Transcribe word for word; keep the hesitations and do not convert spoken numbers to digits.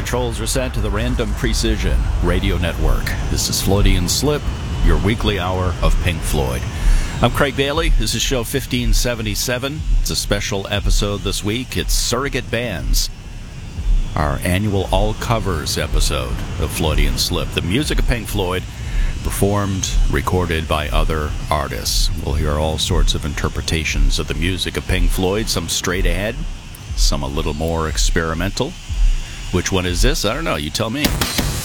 controls are set to the Random Precision Radio Network. This is Floydian Slip, your weekly hour of Pink Floyd. I'm Craig Bailey. This is show fifteen seventy-seven. It's a special episode this week. It's Surrogate Bands, our annual all covers episode of Floydian Slip. The music of Pink Floyd performed, recorded by other artists. We'll hear all sorts of interpretations of the music of Pink Floyd, some straight ahead, some a little more experimental. Which one is this? I don't know. You tell me.